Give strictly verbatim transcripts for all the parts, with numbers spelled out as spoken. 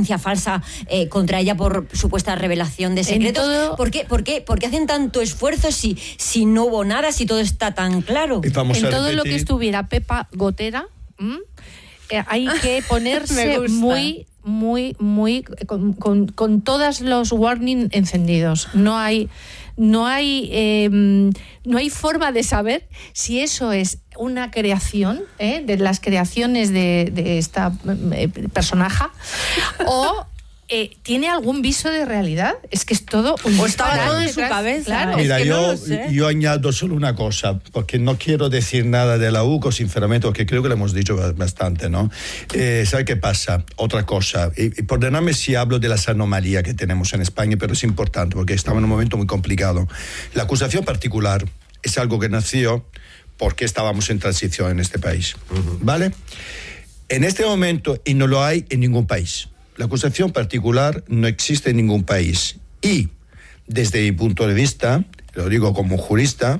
denuncia falsa eh, contra ella por supuesta revelación de secretos. Todo... ¿Por qué, por qué, por qué hacen tanto esfuerzo si, si no hubo nada, si todo está tan claro? En todo repetir. Lo que estuviera Pepa Gotera, ¿m? Eh, hay que ponerse muy, muy, muy con, con, con todos los warning encendidos. No hay, no hay, eh, no hay forma de saber si eso es una creación, ¿eh? de las creaciones de, de esta eh, personaje o Eh, ¿tiene algún viso de realidad? Es que es todo un... O estaba todo en su cabeza. Claro. Mira, es que yo, no lo sé. yo añado solo una cosa, porque no quiero decir nada de la U C O, sinceramente, porque creo que lo hemos dicho bastante, ¿no? Eh, ¿Sabe qué pasa? Otra cosa, y, y perdóname si hablo de las anomalías que tenemos en España, pero es importante, porque estamos en un momento muy complicado. La acusación particular es algo que nació porque estábamos en transición en este país, uh-huh. ¿vale? En este momento, y no lo hay en ningún país. La acusación particular no existe en ningún país. Y, desde mi punto de vista, lo digo como jurista,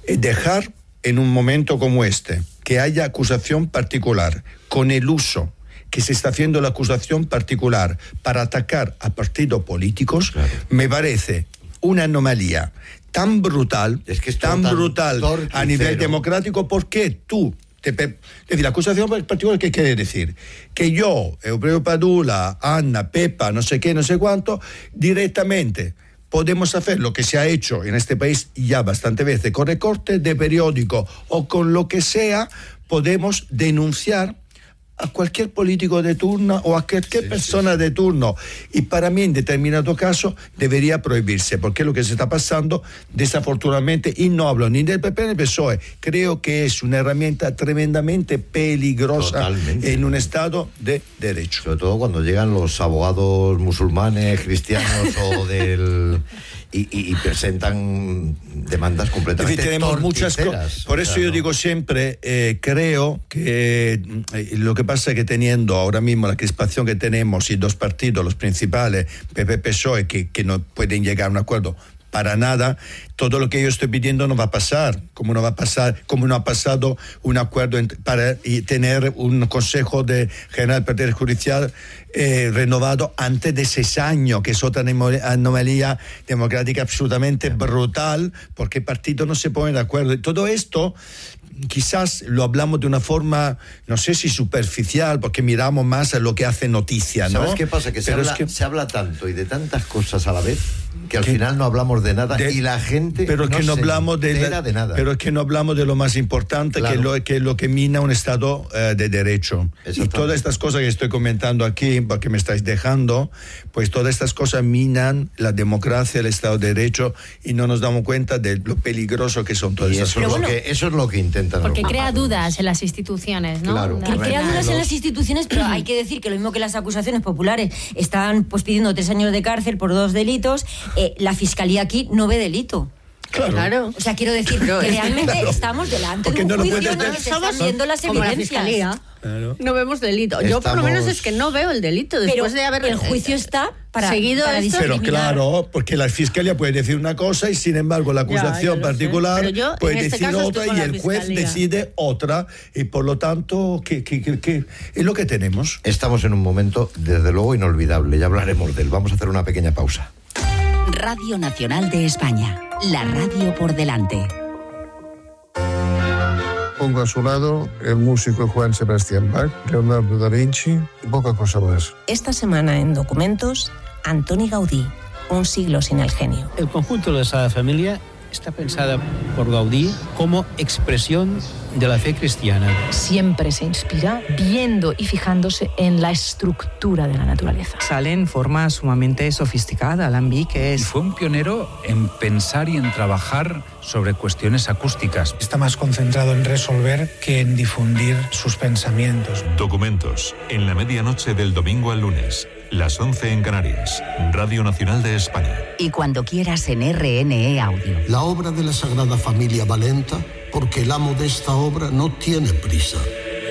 dejar en un momento como este que haya acusación particular con el uso que se está haciendo la acusación particular para atacar a partidos políticos, claro. me parece una anomalía tan brutal, es que es tan, tan brutal a nivel democrático, porque tú... Es decir, la acusación particular, ¿qué quiere decir? Que yo, Euphorbio Padula, Ana, Pepa, no sé qué, no sé cuánto, directamente podemos hacer lo que se ha hecho en este país ya bastante veces, con recortes de periódico o con lo que sea, podemos denunciar a cualquier político de turno o a cualquier sí, persona sí, sí. de turno. Y para mí, en determinado caso, debería prohibirse, porque es lo que se está pasando, desafortunadamente, y no hablo ni del P P ni del P S O E, creo que es una herramienta tremendamente peligrosa Totalmente. en un Estado de derecho. Sobre todo cuando llegan los abogados musulmanes, cristianos o del... Y, y, y presentan demandas completamente es decir, tenemos muchas cosas. Por eso o sea, yo no. digo siempre, eh, creo que eh, lo que pasa es que teniendo ahora mismo la crispación que tenemos y dos partidos, los principales, P P, P S O E, que, que no pueden llegar a un acuerdo para nada, todo lo que yo estoy pidiendo no va a pasar, como no va a pasar, como no ha pasado un acuerdo en, para y tener un Consejo de General del Poder Judicial eh, renovado antes de seis años, que es otra anomalía democrática absolutamente brutal, porque el partido no se pone de acuerdo. Y todo esto quizás lo hablamos de una forma, no sé si superficial, porque miramos más a lo que hace noticia, ¿no? ¿Sabes qué pasa? Que, se habla, es que se habla tanto y de tantas cosas a la vez que al ¿Qué? final no hablamos de nada de, y la gente pero no que no se hablamos de, la, de nada. Pero es que no hablamos de lo más importante, claro. que, lo, que lo que mina un Estado uh, de derecho. Y todas estas cosas que estoy comentando aquí, porque me estáis dejando, pues todas estas cosas minan la democracia, el Estado de Derecho, y no nos damos cuenta de lo peligroso que son todas estas cosas. Bueno, eso es lo que intentan. Porque crea dudas en las instituciones, ¿no? Claro. Que crea dudas en las instituciones, pero hay que decir que lo mismo que las acusaciones populares están pues pidiendo tres años de cárcel por dos delitos, eh, la Fiscalía aquí no ve delito. Claro. claro. O sea, quiero decir que realmente claro. estamos delante Porque de un no juicio en ver... el que se están viendo las evidencias. Claro. No vemos delito. Yo Estamos... por lo menos es que no veo el delito después pero de haber... el juicio está para, seguido para esto. Pero claro, porque la Fiscalía puede decir una cosa y sin embargo la acusación ya, ya particular yo, puede este decir otra y el juez fiscalía. decide otra y por lo tanto, ¿qué, qué, qué, qué es lo que tenemos? Estamos en un momento desde luego inolvidable, ya hablaremos de él. Vamos a hacer una pequeña pausa. Radio Nacional de España, la radio por delante. Pongo a su lado el músico Juan Sebastián Bach, Leonardo da Vinci y poca cosa más. Esta semana en Documentos, Antoni Gaudí, un siglo sin el genio. El conjunto de la Sagrada Familia está pensada por Gaudí como expresión de la fe cristiana. Siempre se inspira viendo y fijándose en la estructura de la naturaleza. Sale en forma sumamente sofisticada, Alambic es... Y fue un pionero en pensar y en trabajar sobre cuestiones acústicas. Está más concentrado en resolver que en difundir sus pensamientos. Documentos, en la medianoche del domingo al lunes, las once en Canarias, Radio Nacional de España. Y cuando quieras en R N E Audio. La obra de la Sagrada Familia va lenta porque el amo de esta obra no tiene prisa.